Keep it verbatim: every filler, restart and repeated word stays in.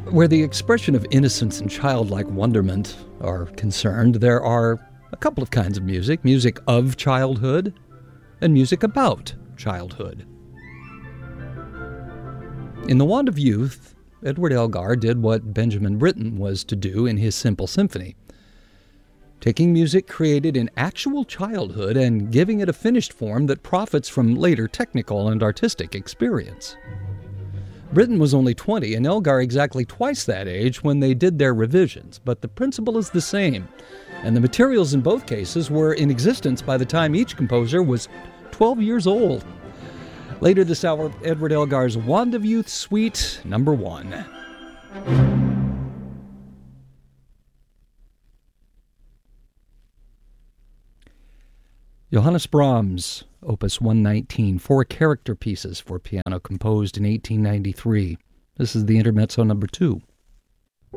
Where the expression of innocence and childlike wonderment are concerned, there are a couple of kinds of music. Music of childhood and music about childhood. In The Wand of Youth, Edward Elgar did what Benjamin Britten was to do in his Simple Symphony, taking music created in actual childhood and giving it a finished form that profits from later technical and artistic experience. Britten was only twenty and Elgar exactly twice that age when they did their revisions, but the principle is the same, and the materials in both cases were in existence by the time each composer was twelve years old. Later this hour, Edward Elgar's Wand of Youth Suite number one. Johannes Brahms, Opus one nineteen, four character pieces for piano composed in eighteen ninety-three. This is the Intermezzo number two.